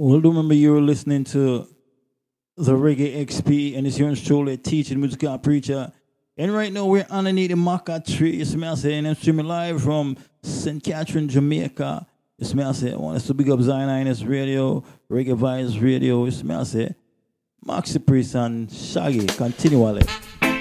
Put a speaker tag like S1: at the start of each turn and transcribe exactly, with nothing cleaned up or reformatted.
S1: Well, remember you were listening to the Reggae X P and it's your truly teaching musical preacher. And right now we're underneath the Maca tree. You see me I say, and I'm streaming live from Saint Catherine, Jamaica. You see me I say, I want us to big up Zion Ines Radio, Reggae Vibes Radio. You see me I say, Maxi Priest and Shaggy continually.